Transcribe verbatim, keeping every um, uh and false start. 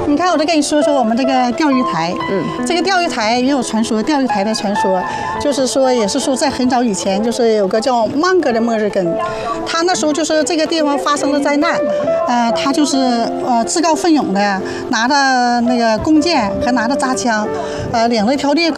你看，我再跟你说说我们这个钓鱼台。嗯，这个钓鱼台也有传说，钓鱼台的传说，就是说也是说在很早以前，就是有个叫芒格的末日根，他那时候就是这个地方发生了灾难，呃，他就是呃自告奋勇的拿着那个弓箭和拿着扎枪，呃，领了一条猎狗。